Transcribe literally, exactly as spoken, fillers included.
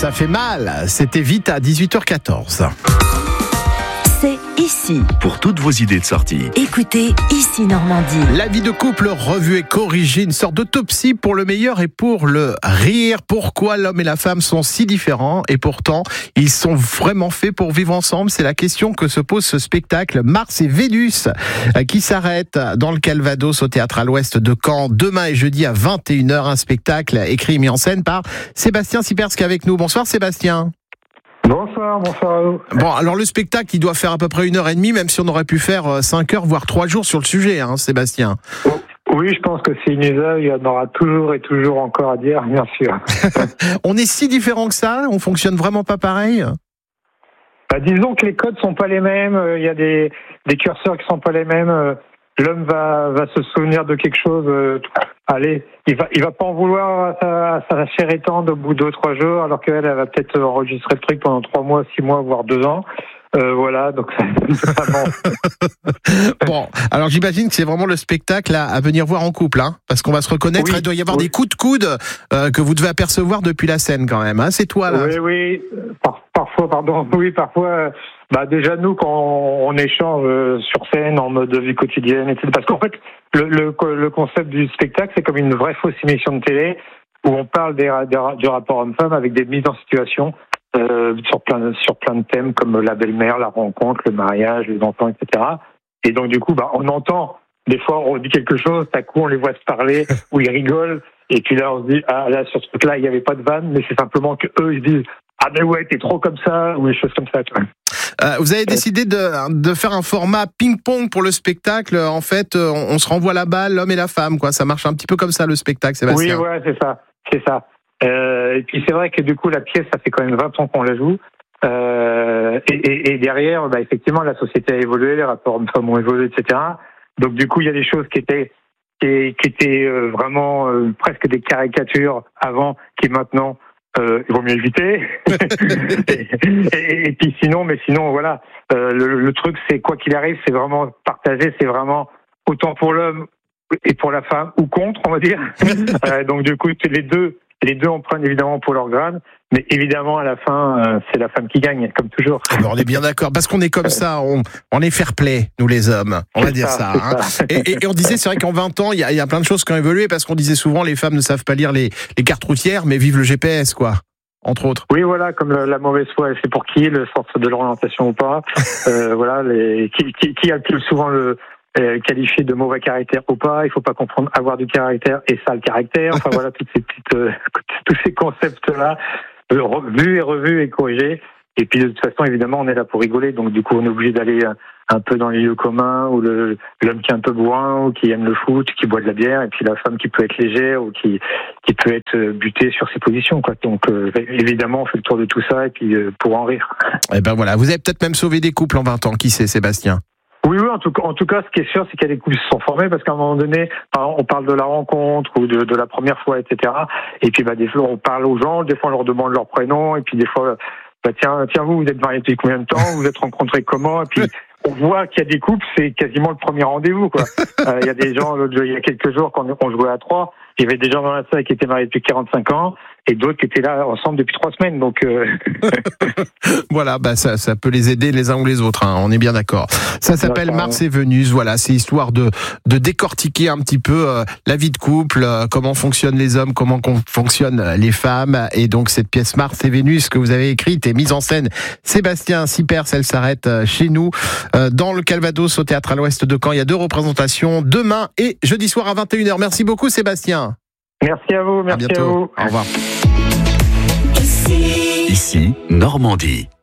ça fait mal. C'était vite à dix-huit heures quatorze. C'est ici. Pour toutes vos idées de sortie. Écoutez Ici Normandie. La vie de couple revue et corrigée, une sorte d'autopsie pour le meilleur et pour le rire. Pourquoi l'homme et la femme sont si différents et pourtant ils sont vraiment faits pour vivre ensemble? C'est la question que se pose ce spectacle Mars et Vénus qui s'arrête dans le Calvados au Théâtre à l'Ouest de Caen demain et jeudi à vingt et une heures. Un spectacle écrit et mis en scène par Sébastien Sipers qui est avec nous. Bonsoir Sébastien. Bonsoir, bonsoir à vous. Bon, alors le spectacle, il doit faire à peu près une heure et demie, même si on aurait pu faire cinq heures, voire trois jours sur le sujet, hein, Sébastien. Oui, je pense que c'est une heure, il y en aura toujours et toujours encore à dire, bien sûr. On est si différents que ça, on fonctionne vraiment pas pareil. Bah, disons que les codes sont pas les mêmes, il y a des, des curseurs qui sont pas les mêmes. L'homme va, va se souvenir de quelque chose. Euh, allez, il va, il va pas en vouloir à sa, à sa chère étendre au bout de deux, trois jours, alors qu'elle, elle va peut-être enregistrer le truc pendant trois mois, six mois, voire deux ans. Euh, voilà, donc c'est vraiment... Bon, alors j'imagine que c'est vraiment le spectacle à, à venir voir en couple, hein, parce qu'on va se reconnaître. Oui, il doit y avoir oui. des coups de coude euh, que vous devez apercevoir depuis la scène quand même. Hein, c'est toi là. Oui, oui. Par, parfois, pardon. Oui, parfois. Bah déjà nous quand on, on échange sur scène en mode de vie quotidienne, et cetera. Parce qu'en fait le, le, le concept du spectacle c'est comme une vraie fausse émission de télé où on parle des, des, du rapport homme-femme avec des mises en situation euh, sur plein de, sur plein de thèmes comme la belle-mère, la rencontre, le mariage, les enfants, et cetera. Et donc du coup bah on entend des fois on dit quelque chose, à coup on les voit se parler ou ils rigolent et puis là on se dit ah là sur ce truc-là il y avait pas de vanne mais c'est simplement que eux ils se disent ah mais ouais t'es trop comme ça ou des choses comme ça. Tu vois. Euh, vous avez décidé de, de faire un format ping-pong pour le spectacle. En fait, on, on se renvoie la balle, l'homme et la femme, quoi. Ça marche un petit peu comme ça, le spectacle, Sébastien. Oui, ouais, c'est ça. C'est ça. Euh, et puis, c'est vrai que du coup, la pièce, ça fait quand même vingt ans qu'on la joue. Euh, et, et, et derrière, bah, effectivement, la société a évolué, les rapports hommes-femmes ont évolué, et cetera. Donc, du coup, il y a des choses qui étaient, qui, qui étaient euh, vraiment euh, presque des caricatures avant, qui maintenant... Euh, il vaut mieux éviter. et, et, et puis sinon, mais sinon, voilà, euh, le, le truc, c'est quoi qu'il arrive, c'est vraiment partager, c'est vraiment autant pour l'homme et pour la femme ou contre, on va dire. euh, donc du coup, les deux, les deux en prennent évidemment pour leur grade, mais évidemment à la fin, euh, c'est la femme qui gagne, comme toujours. Alors, on est bien d'accord, parce qu'on est comme ça, on, on est fair-play, nous les hommes, on va dire ça. ça, hein. ça. Et, et, et on disait, c'est vrai qu'en vingt ans, il y a, y a plein de choses qui ont évolué, parce qu'on disait souvent, les femmes ne savent pas lire les, les cartes routières, mais vivent le G P S, quoi. Entre autres. Oui, voilà, comme la, la mauvaise foi, elle fait pour qui, le sens de l'orientation ou pas. euh, voilà, les, qui, qui, qui a le plus souvent le euh, qualifié de mauvais caractère ou pas. Il faut pas confondre avoir du caractère et sale caractère. Enfin voilà, toutes ces petites, euh, tous ces concepts-là, euh, vus et revus et corrigés. Et puis de toute façon, évidemment, on est là pour rigoler, donc du coup, on est obligé d'aller un peu dans les lieux communs, où le, l'homme qui est un peu bourrin, ou qui aime le foot, qui boit de la bière, et puis la femme qui peut être légère, ou qui qui peut être butée sur ses positions, quoi. Donc euh, évidemment, on fait le tour de tout ça, et puis euh, pour en rire. Et ben voilà, vous avez peut-être même sauvé des couples en vingt ans, qui sait, Sébastien? Oui, oui, en tout, en tout cas, ce qui est sûr, c'est qu'il y a des couples qui se sont formés, parce qu'à un moment donné, on parle de la rencontre, ou de, de la première fois, et cetera. Et puis bah, des fois, on parle aux gens, des fois, on leur demande leur prénom, et puis des fois... Bah tiens, tiens vous, vous êtes mariés depuis combien de temps? Vous êtes rencontrés comment? Et puis on voit qu'il y a des couples, c'est quasiment le premier rendez-vous, quoi. Euh, il y a des gens, il y a quelques jours, quand on jouait à trois, il y avait des gens dans la salle qui étaient mariés depuis quarante-cinq ans et d'autres qui étaient là ensemble depuis trois semaines. Donc euh... voilà, bah ça, ça peut les aider les uns ou les autres. Hein, on est bien d'accord. Ça s'appelle d'accord. Mars et Vénus. Voilà, c'est histoire de de décortiquer un petit peu euh, la vie de couple, euh, comment fonctionnent les hommes, comment fonctionnent les femmes. Et donc cette pièce Mars et Vénus que vous avez écrite et mise en scène, Sébastien Sipers, elle s'arrête chez nous euh, dans le Calvados au Théâtre à l'Ouest de Caen. Il y a deux représentations demain et jeudi soir à vingt et une heures. Merci beaucoup, Sébastien. Merci à vous, merci à, à vous. Au revoir. Ici, Ici Normandie.